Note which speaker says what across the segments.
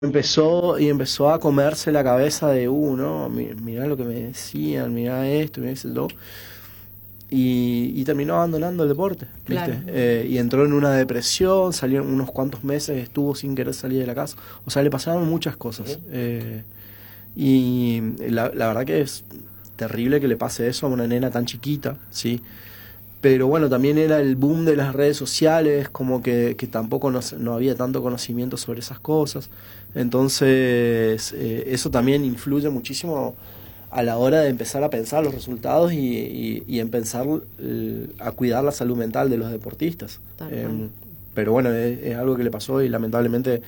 Speaker 1: empezó a comerse la cabeza de, no, mirá lo que me decían, mirá esto, mirá eso, y terminó abandonando el deporte, ¿viste?
Speaker 2: Claro.
Speaker 1: Y entró en una depresión, salió unos cuantos meses, estuvo sin querer salir de la casa, o sea, le pasaron muchas cosas. Y la verdad que es terrible que le pase eso a una nena tan chiquita, ¿sí? Pero bueno, también era el boom de las redes sociales, como que tampoco no había tanto conocimiento sobre esas cosas. Entonces, eso también influye muchísimo a la hora de empezar a pensar los resultados y empezar a cuidar la salud mental de los deportistas. Pero bueno, es algo que le pasó y lamentablemente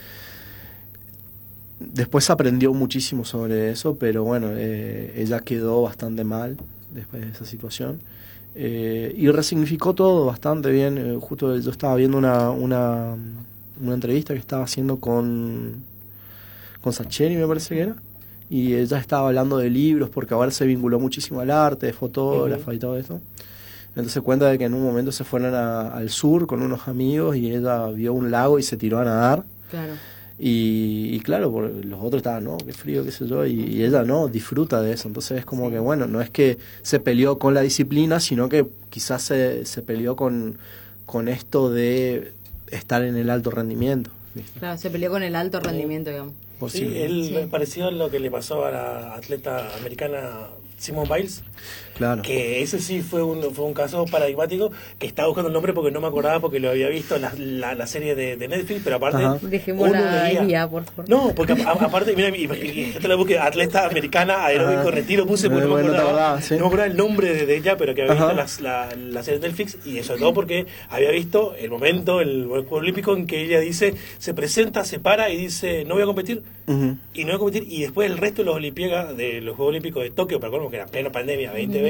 Speaker 1: después aprendió muchísimo sobre eso, pero bueno, ella quedó bastante mal después de esa situación. Y resignificó todo bastante bien. Justo yo estaba viendo una entrevista que estaba haciendo con Sacheri, me parece que era, y ella estaba hablando de libros porque ahora se vinculó muchísimo al arte, de fotógrafa y todo eso. Entonces cuenta de que en un momento se fueron al sur con unos amigos y ella vio un lago y se tiró a nadar.
Speaker 2: Claro.
Speaker 1: Y claro, los otros estaban, no, qué frío, qué sé yo, y ella no, disfruta de eso. Entonces es como que, bueno, no es que se peleó con la disciplina, sino que quizás se peleó con esto de estar en el alto rendimiento, ¿viste?
Speaker 2: Claro, se peleó con el alto rendimiento, digamos.
Speaker 3: Sí, él pareció lo que le pasó a la atleta americana Simone Biles.
Speaker 1: Claro.
Speaker 3: Que ese sí fue un caso paradigmático, que estaba buscando el nombre porque no me acordaba, porque lo había visto en la serie de Netflix, pero aparte
Speaker 2: dejemos la guía, por favor.
Speaker 3: No, porque aparte, mira, yo te la busqué, atleta americana, aeróbico, retiro, puse porque no me acordaba, no me acordaba el nombre de ella, pero que había visto la serie de Netflix, y sobre todo porque había visto el momento, el Juego Olímpico, en que ella dice, se presenta, se para y dice, no voy a competir, y no voy a competir, y después el resto de los Olimpiadas, de los Juegos Olímpicos de Tokio, para colmo que era plena pandemia 2020,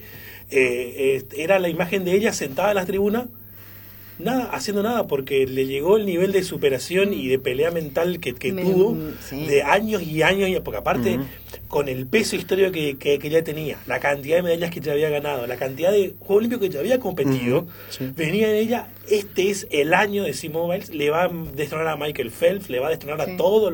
Speaker 3: era la imagen de ella sentada en la tribuna, nada, haciendo nada, porque le llegó el nivel de superación y de pelea mental que tuvo, de años y años, porque aparte con el peso histórico que ella tenía, la cantidad de medallas que ella había ganado, la cantidad de Juegos Olímpicos que ella había competido, venía en ella, este es el año de Simone Biles, le va a destronar a Michael Phelps, le va a destronar a todos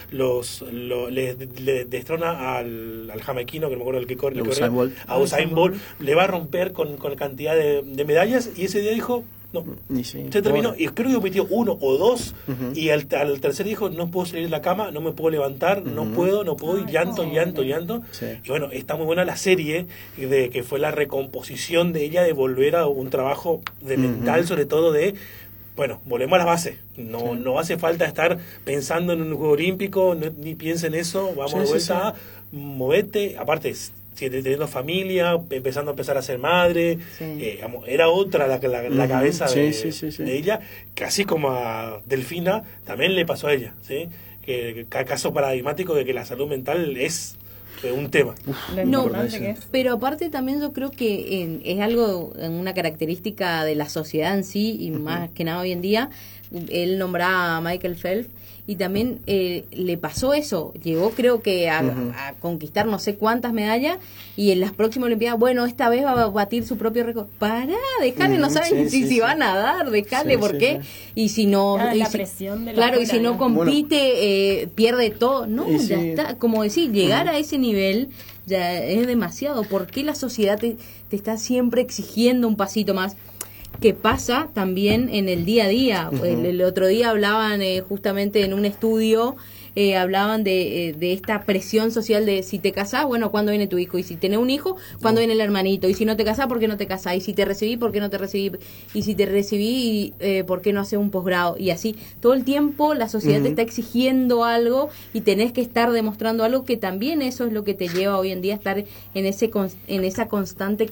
Speaker 3: le destrona al jamaiquino, que no me acuerdo el que corre, a Usain Bolt, le va a romper con cantidad de medallas, y ese día dijo, no, se terminó, y creo que compitió 1 o 2, y al tercer dijo, no puedo salir de la cama, no me puedo levantar, no puedo, y llanto. Y bueno, está muy buena la serie, de que fue la recomposición de ella, de volver a un trabajo de mental, sobre todo de, bueno, volvemos a la base, no hace falta estar pensando en un juego olímpico, ni piensa en eso, vamos de vuelta, movete, aparte teniendo familia, empezando a ser madre, era otra la cabeza de ella, que así como a Delfina también le pasó a ella, ¿sí? Que caso paradigmático de que la salud mental es un tema.
Speaker 2: No, pero aparte también yo creo que es algo, una característica de la sociedad en sí, y más que nada hoy en día. Él nombraba a Michael Phelps, y también le pasó eso, llegó creo que a conquistar no sé cuántas medallas, y en las próximas Olimpiadas, bueno, esta vez va a batir su propio récord. Dejale, no saben si va a nadar, dejale, ¿por qué? Y si no,
Speaker 4: la presión de la
Speaker 2: y si no compite, pierde todo. No, ya está, como decir, llegar a ese nivel ya es demasiado. ¿Por qué la sociedad te está siempre exigiendo un pasito más? Que pasa también en el día a día. El otro día hablaban justamente en un estudio, hablaban de esta presión social de si te casás, bueno, ¿cuándo viene tu hijo? Y si tenés un hijo, ¿cuándo viene el hermanito? Y si no te casás, ¿por qué no te casás? Y si te recibí, ¿por qué no te recibí? Y si te recibí, ¿por qué no haces un posgrado? Y así, todo el tiempo la sociedad te está exigiendo algo y tenés que estar demostrando algo, que también eso es lo que te lleva hoy en día a estar en esa constante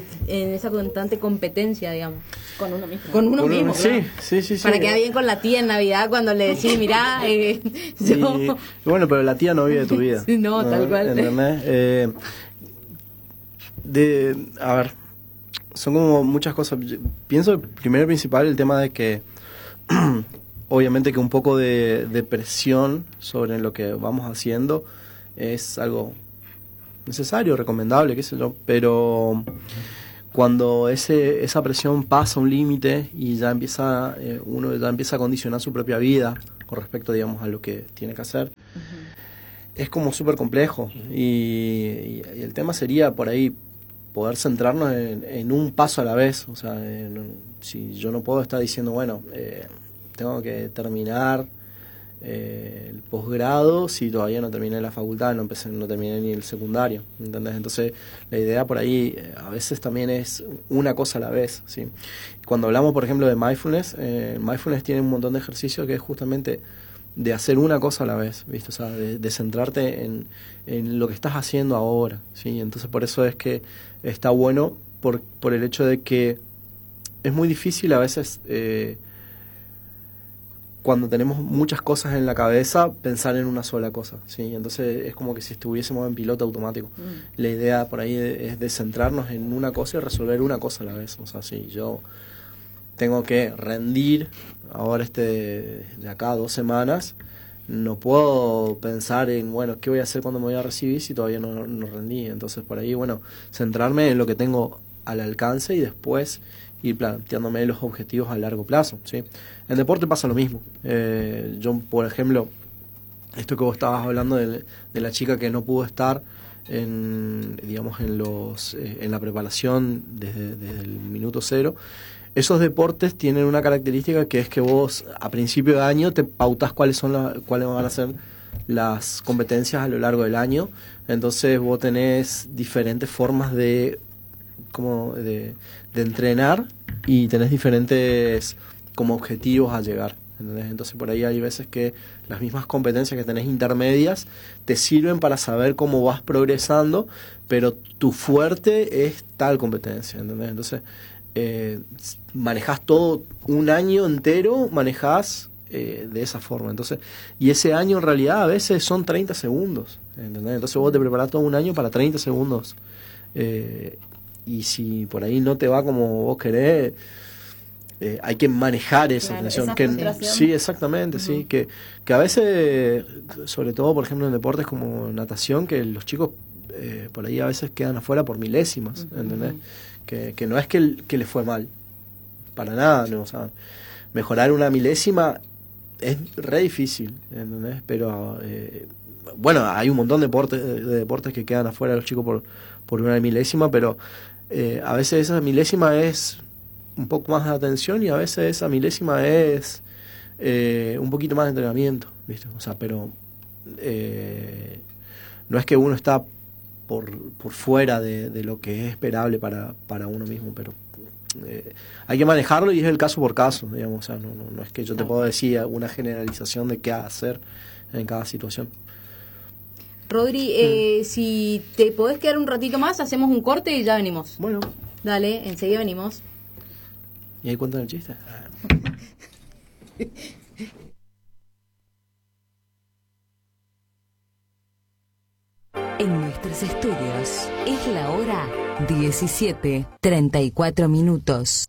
Speaker 2: competencia, digamos.
Speaker 4: Con uno mismo.
Speaker 2: Con uno mismo, claro.
Speaker 1: Sí.
Speaker 2: Para quedar bien con la tía en Navidad cuando le decís, mirá, yo...
Speaker 1: Bueno, pero la tía no vive tu vida.
Speaker 2: No, tal cual.
Speaker 1: ¿Entendés? A ver, son como muchas cosas. Pienso, primero y principal, el tema de que obviamente que un poco de presión sobre lo que vamos haciendo es algo necesario, recomendable, qué sé yo, pero cuando esa presión pasa un límite y ya uno ya empieza a condicionar su propia vida respecto, digamos, a lo que tiene que hacer. Es como súper complejo y el tema sería por ahí poder centrarnos en un paso a la vez. O sea, si yo no puedo estar diciendo, bueno, tengo que terminar el posgrado si todavía no terminé la facultad, no terminé ni el secundario, ¿entendés? Entonces la idea por ahí a veces también es una cosa a la vez, ¿sí? Cuando hablamos, por ejemplo, de mindfulness, mindfulness tiene un montón de ejercicios que es justamente de hacer una cosa a la vez, ¿viste? O sea, de centrarte en lo que estás haciendo ahora, ¿sí? Entonces por eso es que está bueno por el hecho de que es muy difícil a veces cuando tenemos muchas cosas en la cabeza pensar en una sola cosa, ¿sí? Entonces es como que si estuviésemos en piloto automático. La idea por ahí es de centrarnos en una cosa y resolver una cosa a la vez. O sea, si yo tengo que rendir ahora de acá a 2 semanas, no puedo pensar en, bueno, ¿qué voy a hacer cuando me voy a recibir si todavía no rendí? Entonces por ahí, bueno, centrarme en lo que tengo al alcance y después ir planteándome los objetivos a largo plazo, ¿sí? En deporte pasa lo mismo. Yo, por ejemplo, esto que vos estabas hablando de la chica que no pudo estar en la preparación desde el minuto cero. Esos deportes tienen una característica que es que vos a principio de año te pautas cuáles van a ser las competencias a lo largo del año. Entonces vos tenés diferentes formas de entrenar y tenés diferentes como objetivos a llegar, ¿entendés? Entonces por ahí hay veces que las mismas competencias que tenés intermedias te sirven para saber cómo vas progresando, pero tu fuerte es tal competencia, ¿entendés? Entonces manejás todo un año entero, manejás de esa forma. Entonces, y ese año en realidad a veces son 30 segundos, ¿entendés? Entonces vos te preparás todo un año para 30 segundos. Y si por ahí no te va como vos querés, hay que manejar esa tensión. Sí, exactamente, sí. Que a veces, sobre todo, por ejemplo, en deportes como natación, que los chicos por ahí a veces quedan afuera por milésimas, ¿entendés? Que no es que les fue mal, para nada, ¿no? O sea, mejorar una milésima es re difícil, ¿entendés? Pero, bueno, hay un montón de deportes que quedan afuera los chicos por una milésima, pero a veces esa milésima es un poco más de atención y a veces esa milésima es un poquito más de entrenamiento, ¿viste? O sea, pero no es que uno está por fuera de lo que es esperable para uno mismo, pero hay que manejarlo y es el caso por caso, digamos. O sea, no es que yo te puedo decir una generalización de qué hacer en cada situación.
Speaker 2: Rodri, si te podés quedar un ratito más, hacemos un corte y ya venimos.
Speaker 1: Bueno.
Speaker 2: Dale, enseguida venimos.
Speaker 1: ¿Y ahí cuentan el chiste?
Speaker 5: En nuestros estudios es la hora 17:34.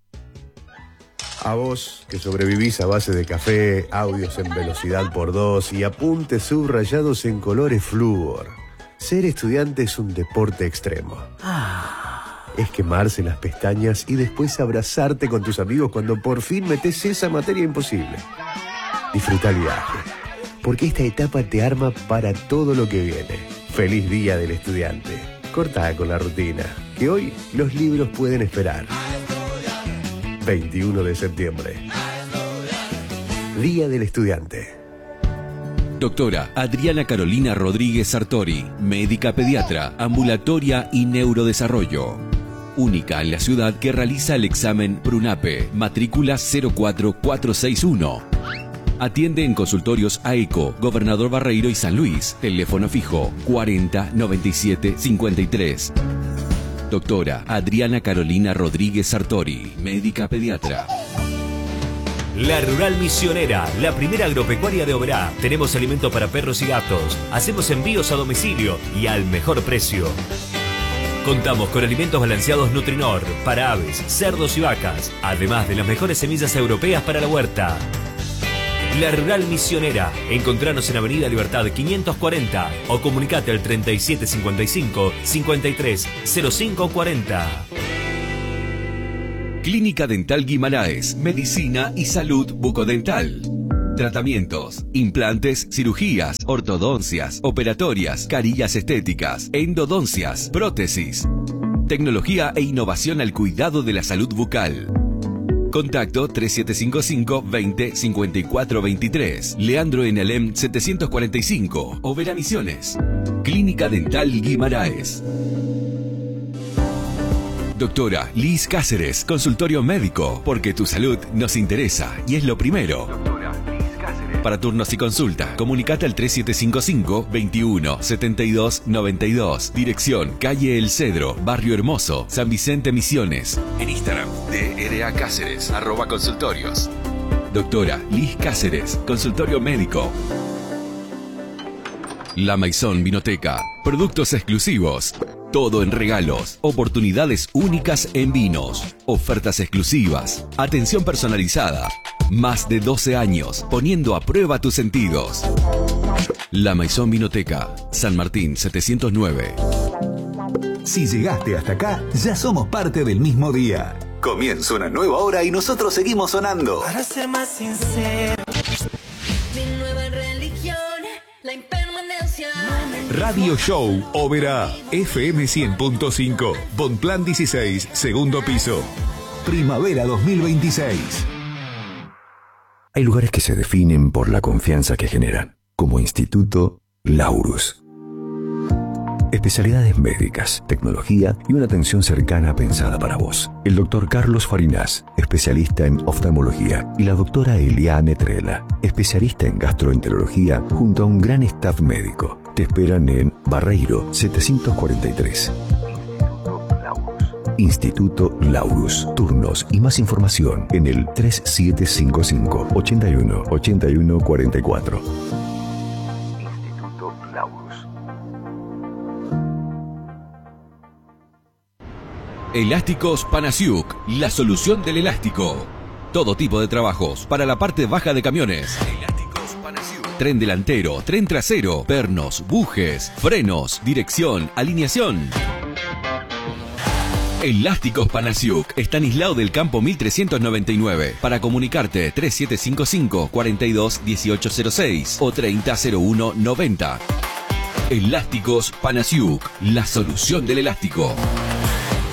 Speaker 6: A vos, que sobrevivís a base de café, audios en velocidad por 2 y apuntes subrayados en colores flúor. Ser estudiante es un deporte extremo. Es quemarse las pestañas y después abrazarte con tus amigos cuando por fin metés esa materia imposible. Disfruta el viaje, porque esta etapa te arma para todo lo que viene. Feliz Día del Estudiante. Corta con la rutina, que hoy los libros pueden esperar. 21 de septiembre. Día del Estudiante.
Speaker 7: Doctora Adriana Carolina Rodríguez Sartori, médica pediatra, ambulatoria y neurodesarrollo. Única en la ciudad que realiza el examen PRUNAPE, matrícula 04461. Atiende en consultorios AECO, Gobernador Barreiro y San Luis. Teléfono fijo 40 97 53. Doctora Adriana Carolina Rodríguez Sartori, médica pediatra.
Speaker 8: La Rural Misionera, la primera agropecuaria de Oberá. Tenemos alimento para perros y gatos. Hacemos envíos a domicilio y al mejor precio. Contamos con alimentos balanceados Nutrinor para aves, cerdos y vacas, además de las mejores semillas europeas para la huerta. La Rural Misionera. Encontranos en Avenida Libertad 540 o comunicate al 3755 530540.
Speaker 7: Clínica Dental Guimaraes, Medicina y Salud Bucodental. Tratamientos, implantes, cirugías, ortodoncias, operatorias, carillas estéticas, endodoncias, prótesis. Tecnología e innovación al cuidado de la salud bucal. Contacto 3755 20 54 23. Leandro en Alem 745. Oberá Misiones. Clínica Dental Guimaraes. Doctora Liz Cáceres, consultorio médico, porque tu salud nos interesa y es lo primero. Doctora Liz Cáceres. Para turnos y consulta, comunicate al 3755 21 72 92. Dirección Calle El Cedro, Barrio Hermoso, San Vicente Misiones. En Instagram, DRA Cáceres, @consultorios. Doctora Liz Cáceres, consultorio médico. La Maison Vinoteca, productos exclusivos. Todo en regalos, oportunidades únicas en vinos, ofertas exclusivas, atención personalizada. Más de 12 años poniendo a prueba tus sentidos. La Maison Vinoteca, San Martín 709.
Speaker 9: Si llegaste hasta acá, ya somos parte del mismo día. Comienza una nueva hora y nosotros seguimos sonando.
Speaker 10: Para ser más sincero, mi nueva religión, la impermanencia.
Speaker 9: Radio Show Oberá, FM 100.5, Bonplan 16, segundo piso. Primavera 2026.
Speaker 11: Hay lugares que se definen por la confianza que generan, como Instituto Laurus. Especialidades médicas, tecnología y una atención cercana pensada para vos. El doctor Carlos Farinas, especialista en oftalmología, y la doctora Eliane Trela, especialista en gastroenterología, junto a un gran staff médico. Te esperan en Barreiro 743. Instituto Laurus. Turnos y más información en el 3755 81 81 44. Instituto Laurus.
Speaker 7: Elásticos Panasiuk, la solución del elástico. Todo tipo de trabajos para la parte baja de camiones. Elásticos Panasiuk. Tren delantero, tren trasero, pernos, bujes, frenos, dirección, alineación. Elásticos Panasiuk, Estanislao del Campo 1399. Para comunicarte 3755 42 1806 o 3001 90. Elásticos Panasiuk, la solución del elástico.